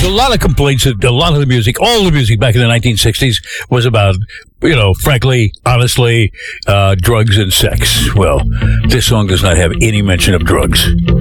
a lot of complaints that a lot of the music, all the music back in the 1960s was about, frankly, honestly, drugs and sex. Well, this song does not have any mention of drugs.